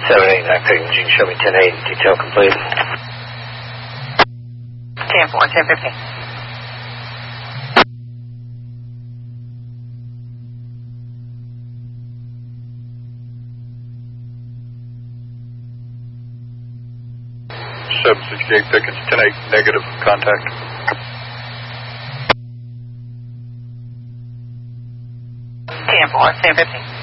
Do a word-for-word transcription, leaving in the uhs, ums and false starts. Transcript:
seven eight nine, you can show me ten eight, detail complete. ten four, ten fifteen. seven sixty-eight Pickens, ten eight, negative contact. ten four, ten fifteen.